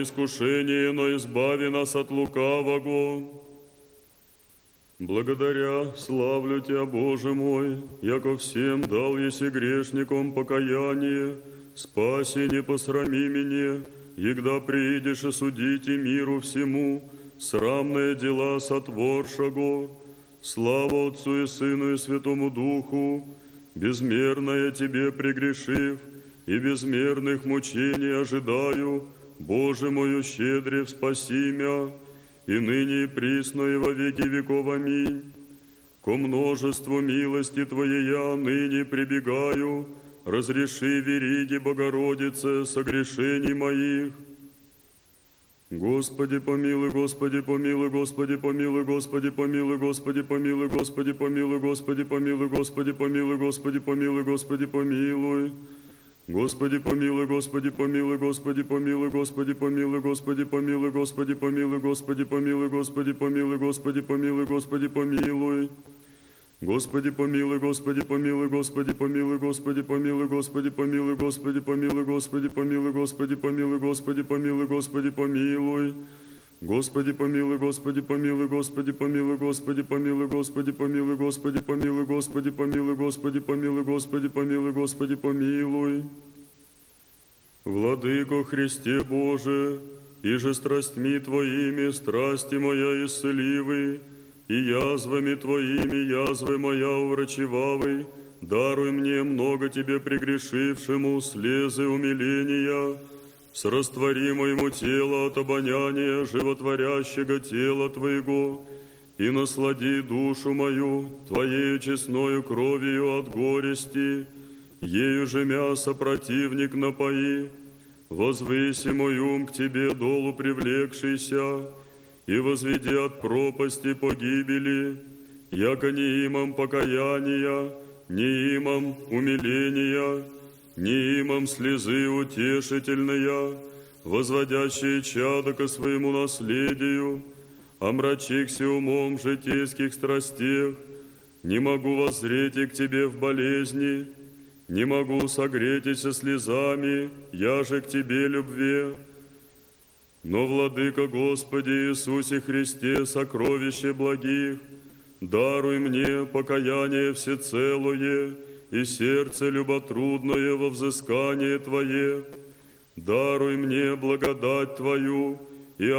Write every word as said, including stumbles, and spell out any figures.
искушение, но избави нас от лукавого. Благодаря славлю Тебя, Боже мой, яко всем дал еси грешникам покаяние, спаси, не посрами меня, егда приидешь и судите миру всему, срамные дела сотворшего. Слава Отцу и Сыну и Святому Духу, безмерное Тебе прегрешив, и безмерных мучений ожидаю, Боже мою, щедрив, спаси мя, и ныне и присно и во веки веков. Аминь. Ко множеству милости Твоей я ныне прибегаю, разреши вериги Богородице согрешений моих. Господи помилуй, Господи помилуй, Господи помилуй, Господи помилуй, Господи помилуй, Господи помилуй, Господи помилуй, Господи помилуй, Господи помилуй, Господи помилуй. Господи помилуй, Господи помилуй, Господи помилуй, Господи помилуй, Господи помилуй, Господи помилуй, Господи помилуй, Господи помилуй, Господи помилуй, Господи помилуй. Господи помилуй, Господи помилуй, Господи помилуй, Господи помилуй, Господи помилуй, Господи помилуй, Господи помилуй, Господи помилуй, Господи помилуй, Господи помилуй. Господи помилуй, Господи помилуй, Господи помилуй, Господи помилуй, Господи помилуй, Господи помилуй, Господи помилуй, Господи помилуй, Господи помилуй, Господи помилуй. Владыко Христе Боже, и же страстьми Твоими страсти моя исцеливы, и язвами Твоими язвы моя уврачевавы, даруй мне много Тебе прегрешившему слезы умиления, сраствори моему тело от обоняния животворящего тела Твоего, и наслади душу мою Твоею честною кровью от горести, ею же мясо противник напои, возвыси мой ум к Тебе долу привлекшийся, и возведи от пропасти погибели, яко не имам покаяния, не имам умиления, не имам слезы утешительная, возводящие чадо ко своему наследию, омрачихся умом в житейских страстях, не могу воззреть и к Тебе в болезни, не могу согретися слезами, я же к Тебе любви. Но, Владыка Господи Иисусе Христе, сокровище благих, даруй мне покаяние всецелое и сердце люботрудное во взыскание Твое. Даруй мне благодать Твою,